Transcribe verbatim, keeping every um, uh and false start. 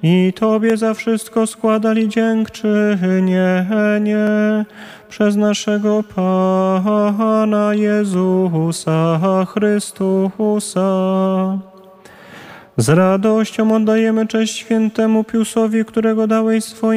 i Tobie za wszystko składali dziękczynienie przez naszego Pana Jezusa Chrystusa. Z radością oddajemy cześć świętemu Piusowi, którego dałeś swoim